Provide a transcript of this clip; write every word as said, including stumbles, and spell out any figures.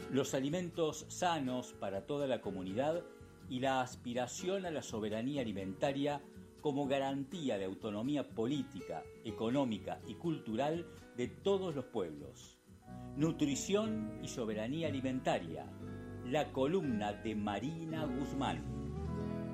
los alimentos sanos para toda la comunidad y la aspiración a la soberanía alimentaria como garantía de autonomía política, económica y cultural de todos los pueblos. Nutrición y soberanía alimentaria, la columna de Marina Guzmán.